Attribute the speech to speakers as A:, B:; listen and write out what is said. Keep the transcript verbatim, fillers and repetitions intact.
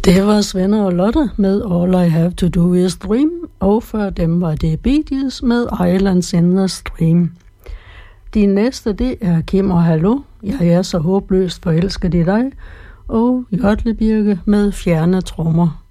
A: Det var Svend og Lotte med All I Have To Do Is Dream, og før dem var det Bee Gees med Islands in the Stream. De næste, det er Kim og Hallo, Jeg er så håbløst forelsket i dig, og Jørtle Birke med Fjerne trommer.